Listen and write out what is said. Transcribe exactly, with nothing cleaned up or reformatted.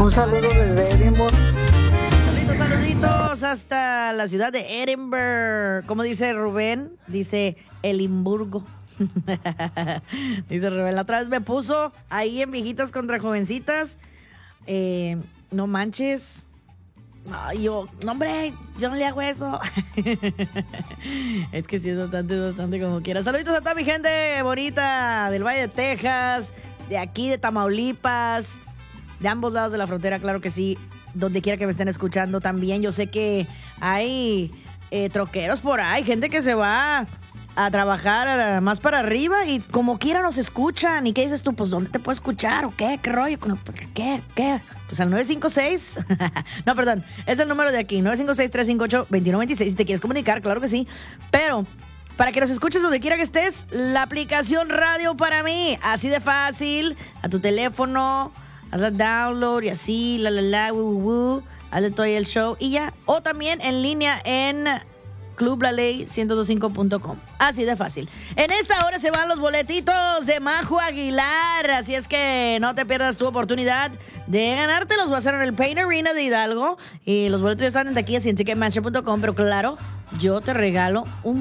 Un saludo desde Edimburgo. Saluditos, saluditos hasta la ciudad de Edinburgh. ¿Cómo dice Rubén? Dice Elimburgo. Dice Rubén, la otra vez me puso ahí en Viejitas contra Jovencitas. Eh, no manches. No, yo, no hombre, yo no le hago eso. Es que sí es bastante, bastante como quiera. Saluditos a toda mi gente bonita del Valle de Texas, de aquí de Tamaulipas, de ambos lados de la frontera, claro que sí. Donde quiera que me estén escuchando también. Yo sé que hay eh, troqueros por ahí, gente que se va a trabajar más para arriba y como quiera nos escuchan. ¿Y qué dices tú? Pues, ¿dónde te puedo escuchar? ¿O qué? ¿Qué rollo? ¿Qué? ¿Qué? Pues al nueve cinco seis. No, perdón. Es el número de aquí. nueve cinco seis, tres cinco ocho, dos uno dos seis. Si te quieres comunicar, claro que sí. Pero para que nos escuches donde quiera que estés, la aplicación Radio para mí. Así de fácil. A tu teléfono. Haz la download y así. La, la, la, woo, woo, woo. Hazle todo el show y ya. O también en línea en club la ley ciento veinticinco punto com. Así de fácil. En esta hora se van los boletitos de Majo Aguilar. Así es que no te pierdas tu oportunidad de ganártelos. Va a ser en el Pain Arena de Hidalgo. Y los boletos ya están en taquillas y en ticketmaster punto com. Pero claro, yo te regalo un